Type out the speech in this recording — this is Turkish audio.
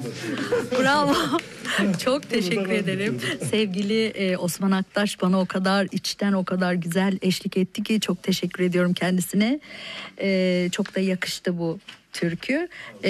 Bravo. Çok teşekkür ederim. Sevgili Osman Aktaş bana o kadar içten, o kadar güzel eşlik etti ki çok teşekkür ediyorum kendisine. Çok da yakıştı bu türkü.